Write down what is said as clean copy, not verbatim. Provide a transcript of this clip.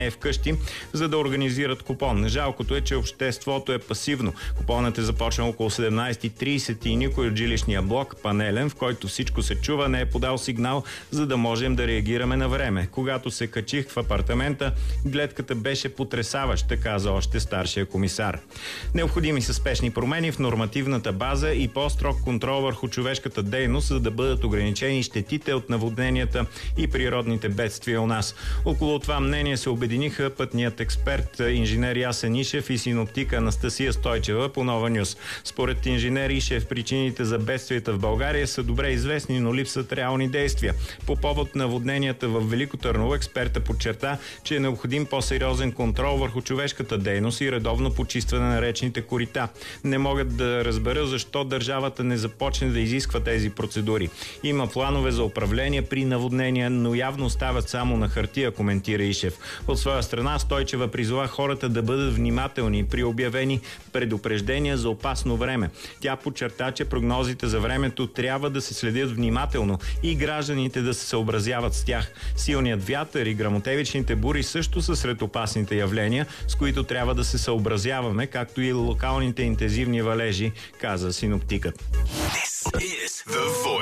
вкъщи, за да организират купон. Жалкото е, че обществото е пасивно. Купонът е започнал около 17:30 и никой от жилищния блок, панелен, в който всичко се чува, не е подал сигнал, за да можем да реагираме на време. Когато се качих в апартамента, гледката беше потресаваща, каза още старшия комисар. Необходими са спешни промени в нормативната база и по-строг контрол върху човешката дейност, за да бъдат ограничени щетите от наводненията и природните бедствия у нас. Около това мнение се обединиха пътният експерт инженер Ясен Ишев и синоптика Анастасия Стойчева по Нова Нюс. Според инженер Ишев, причините за бедствията в България са добре известни, но липсват реални действия. По повод наводненията в Велико Търново, експерта подчерта, че е необходим по-сериозен контрол върху човешката дейност и редовно почистване на речните корита. Не могат да разбера защо държавата не започне да изисква тези процедури. Има планове за управление при наводнения, но явно стават само на хартия, коментира Ишев. От своя страна Стойчева призова хората да бъдат внимателни при обявени предупреждения за опасно време. Тя подчерта, че прогнозите за времето трябва да се следят внимателно и гражданите да се съобразяват с тях. Силният вятър и гръмотевичните бури също са сред опасните явления, с които трябва да се съобразяваме, както и локалните интензивни валежи, каза синоптикът. This is The Voice.